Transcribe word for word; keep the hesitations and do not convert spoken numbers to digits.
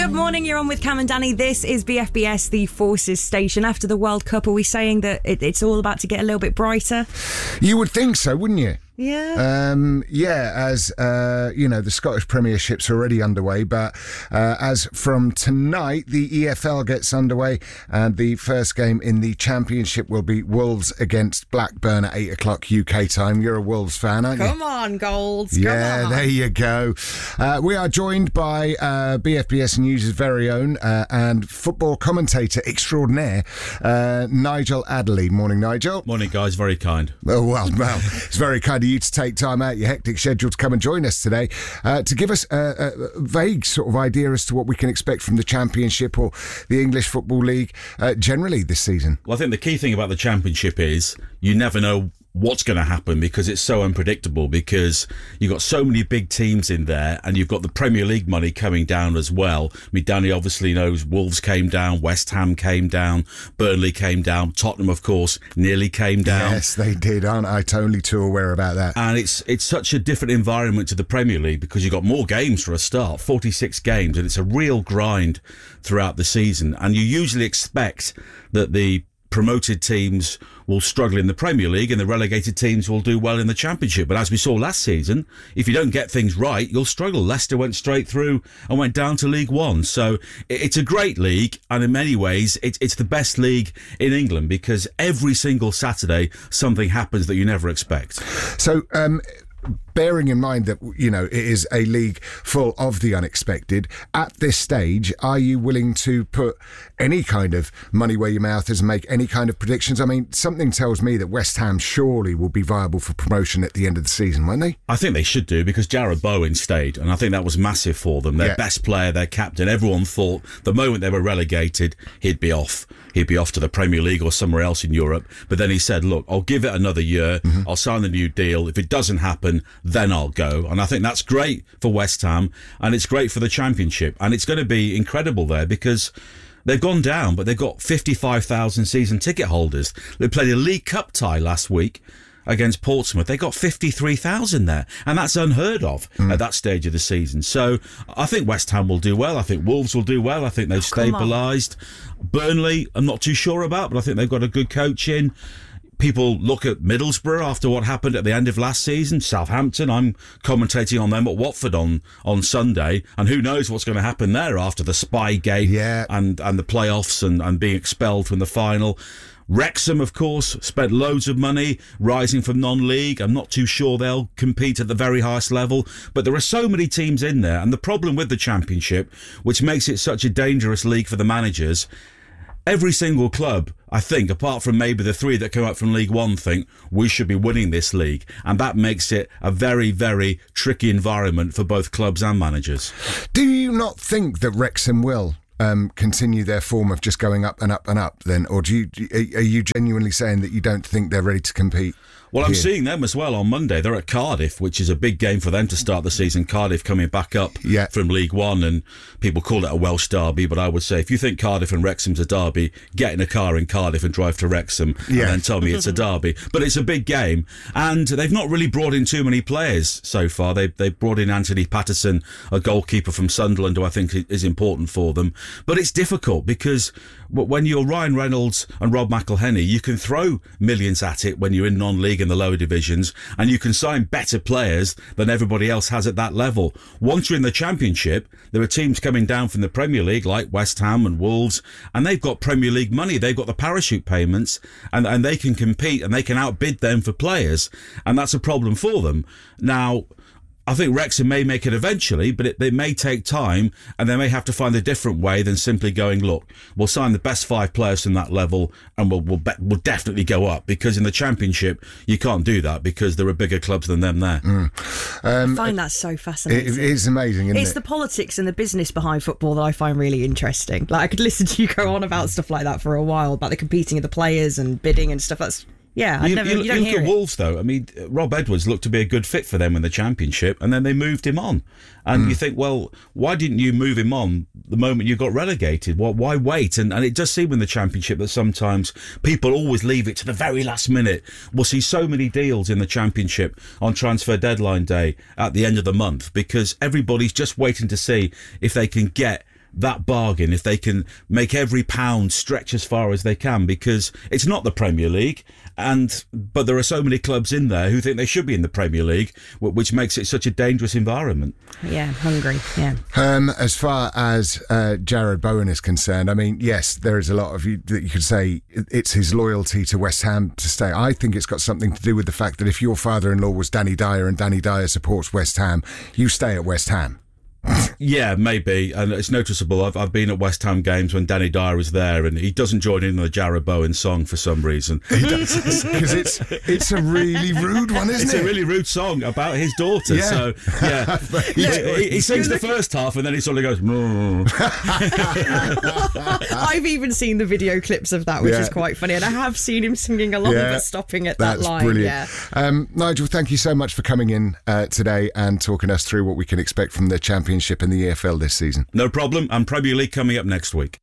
Good morning, you're on with Cam and Danny. This is B F B S, the Forces station. After the World Cup, are we saying that it, it's all about to get a little bit brighter? You would think so, wouldn't you? Yeah. Um, yeah, as, uh, you know, the Scottish Premiership's already underway, but uh, as from tonight, the E F L gets underway, and the first game in the Championship will be Wolves against Blackburn at eight o'clock U K time. You're a Wolves fan, aren't you? Come on, Golds. Yeah, Come on. there you go. Uh, we are joined by uh, B F B S News' very own uh, and football commentator extraordinaire, uh, Nigel Adderley. Morning, Nigel. Morning, guys. Very kind. Oh, well, well, it's very kind of you to take time out your hectic schedule to come and join us today uh, to give us a, a vague sort of idea as to what we can expect from the Championship or the English Football League uh, generally this season. Well, I think the key thing about the Championship is you never know what's going to happen because it's so unpredictable, because you've got so many big teams in there and you've got the Premier League money coming down as well. I mean, Danny obviously knows Wolves came down, West Ham came down, Burnley came down, Tottenham, of course, nearly came down. Yes, they did, aren't I? Totally too aware about that. And it's it's such a different environment to the Premier League because you've got more games for a start, forty-six games, and it's a real grind throughout the season. And you usually expect that the promoted teams will struggle in the Premier League and the relegated teams will do well in the Championship. But as we saw last season, if you don't get things right, you'll struggle. Leicester went straight through and went down to League One. So it's a great league, and in many ways, it's the best league in England because every single Saturday, something happens that you never expect. So, um... bearing in mind that, you know, it is a league full of the unexpected, at this stage, are you willing to put any kind of money where your mouth is and make any kind of predictions? I mean, something tells me that West Ham surely will be viable for promotion at the end of the season, won't they? I think they should do, because Jarrod Bowen stayed, and I think that was massive for them. Their yeah. best player, their captain, everyone thought the moment they were relegated, he'd be off. He'd be off to the Premier League or somewhere else in Europe. But then he said, look, I'll give it another year. Mm-hmm. I'll sign the new deal. If it doesn't happen, then I'll go. And I think that's great for West Ham, and it's great for the Championship. And it's going to be incredible there because they've gone down, but they've got fifty-five thousand season ticket holders. They played a League Cup tie last week against Portsmouth. They got fifty-three thousand there, and that's unheard of mm. at that stage of the season. So I think West Ham will do well. I think Wolves will do well. I think they've oh, stabilised. Burnley, I'm not too sure about, but I think they've got a good coach in. People look at Middlesbrough after what happened at the end of last season. Southampton, I'm commentating on them at Watford on, on Sunday, and who knows what's going to happen there after the Spygate yeah. and, and the playoffs and, and being expelled from the final. Wrexham, of course, spent loads of money rising from non-league. I'm not too sure they'll compete at the very highest level, but there are so many teams in there. And the problem with the Championship, which makes it such a dangerous league for the managers, every single club, I think, apart from maybe the three that come up from League One, think we should be winning this league. And that makes it a very, very tricky environment for both clubs and managers. Do you not think that Wrexham will Um, continue their form of just going up and up and up then? Or do you, are you genuinely saying that you don't think they're ready to compete? Well, I'm here? seeing them as well on Monday. They're at Cardiff, which is a big game for them to start the season. Cardiff coming back up yeah. from League One, and people call it a Welsh derby, but I would say if you think Cardiff and Wrexham's a derby, get in a car in Cardiff and drive to Wrexham yeah. and then tell me it's a derby. But it's a big game, and they've not really brought in too many players so far. They, they've brought in Anthony Patterson, a goalkeeper from Sunderland, who I think is important for them. But it's difficult because when you're Ryan Reynolds and Rob McElhenney, you can throw millions at it when you're in non-league in the lower divisions, and you can sign better players than everybody else has at that level. Once you're in the Championship, there are teams coming down from the Premier League like West Ham and Wolves, and they've got Premier League money. They've got the parachute payments, and, and they can compete and they can outbid them for players, and that's a problem for them. Now, I think Wrexham may make it eventually, but it, it may take time, and they may have to find a different way than simply going, look, we'll sign the best five players from that level and we'll, we'll, be, we'll definitely go up, because in the Championship, you can't do that because there are bigger clubs than them there. Mm. Um, I find that so fascinating. It, it is amazing, isn't it's it? the politics and the business behind football that I find really interesting. Like, I could listen to you go on about stuff like that for a while, about the competing of the players and bidding and stuff. That's Yeah, I'd you, never, you, you don't you look hear at it. Wolves, though. I mean, Rob Edwards looked to be a good fit for them in the Championship, and then they moved him on. And mm. you think, well, why didn't you move him on the moment you got relegated? Well, why wait? And, and it does seem in the Championship that sometimes people always leave it to the very last minute. We'll see so many deals in the Championship on transfer deadline day at the end of the month, because everybody's just waiting to see if they can get that bargain if they can make every pound stretch as far as they can, because it's not the Premier League, and but there are so many clubs in there who think they should be in the Premier League, which makes it such a dangerous environment. Yeah, hungry, yeah. Um, as far as uh, Jarrod Bowen is concerned, I mean, yes, there is a lot of you that you could say it's his loyalty to West Ham to stay. I think it's got something to do with the fact that if your father-in-law was Danny Dyer and Danny Dyer supports West Ham, you stay at West Ham. Yeah, maybe, and it's noticeable. I've I've been at West Ham games when Danny Dyer was there, and he doesn't join in on the Jarrod Bowen song for some reason. He does, because it's it's a really rude one, isn't it's it? It's a really rude song about his daughter. Yeah. So yeah, he, he, he sings the first half, and then he sort of goes. I've even seen the video clips of that, which Yeah. is quite funny, and I have seen him singing along, Yeah, but stopping at that's that line. brilliant. Yeah. Um, Nigel, thank you so much for coming in uh, today and talking us through what we can expect from the Championship and the E F L this season. No problem. And Premier League coming up next week.